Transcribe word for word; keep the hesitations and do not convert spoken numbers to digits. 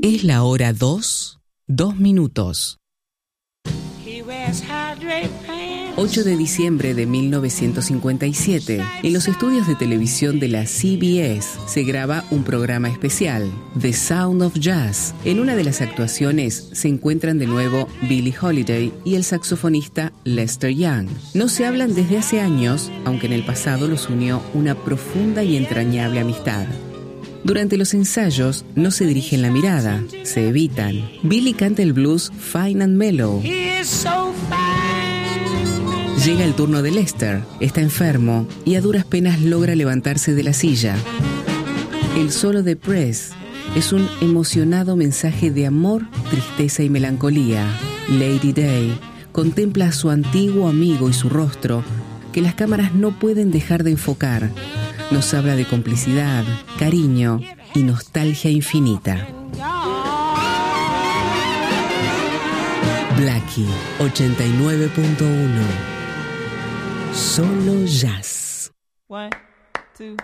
Es la hora dos, dos minutos. ocho de diciembre de mil novecientos cincuenta y siete, en los estudios de televisión de la C B S se graba un programa especial, The Sound of Jazz. En una de las actuaciones se encuentran de nuevo Billie Holiday y el saxofonista Lester Young. No se hablan desde hace años, aunque en el pasado los unió una profunda y entrañable amistad. Durante los ensayos no se dirigen la mirada, se evitan. Billie canta el blues Fine and Mellow. Llega el turno de Lester, está enfermo y a duras penas logra levantarse de la silla. El solo de Press es un emocionado mensaje de amor, tristeza y melancolía. Lady Day contempla a su antiguo amigo y su rostro, que las cámaras no pueden dejar de enfocar. Nos habla de complicidad, cariño y nostalgia infinita. Blackie ochenta y nueve punto uno. Solo jazz. One, two.